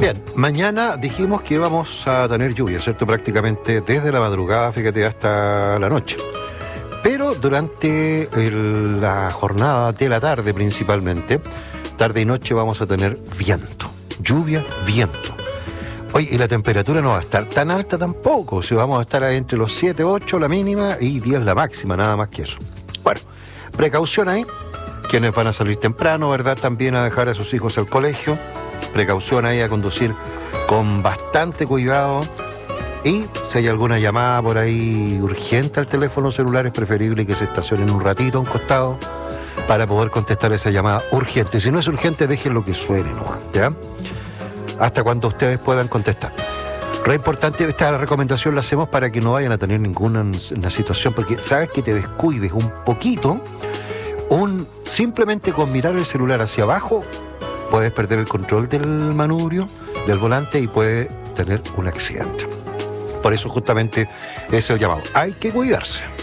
Bien, mañana dijimos que íbamos a tener lluvia, ¿cierto? Prácticamente desde la madrugada, fíjate, hasta la noche. Pero durante la jornada de la tarde principalmente, tarde y noche vamos a tener viento, lluvia, viento. Oye, y la temperatura no va a estar tan alta tampoco, si vamos a estar entre los 7, 8 la mínima y 10 la máxima, nada más que eso. Bueno, precaución ahí, quienes van a salir temprano, ¿verdad? También a dejar a sus hijos al colegio, precaución ahí a conducir con bastante cuidado. Y si hay alguna llamada por ahí urgente al teléfono celular, es preferible que se estacionen un ratito a un costado para poder contestar esa llamada urgente. Si no es urgente, dejen lo que suene, ¿no? ¿Ya? Hasta cuando ustedes puedan contestar. Re importante, esta recomendación la hacemos para que no vayan a tener ninguna situación, porque sabes que te descuides un poquito, simplemente con mirar el celular hacia abajo, puedes perder el control del manubrio, del volante, y puedes tener un accidente. Por eso justamente es el llamado. Hay que cuidarse.